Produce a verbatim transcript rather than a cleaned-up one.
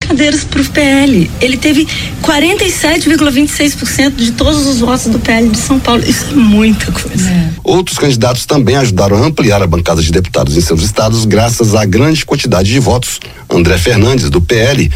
cadeiras para o P L. Ele teve quarenta e sete vírgula vinte e seis por cento de todos os votos do P L de São Paulo. Isso é muita coisa. É. Outros candidatos também ajudaram a ampliar a bancada de deputados em seus estados graças à grande quantidade de votos. André Fernandes, do P L,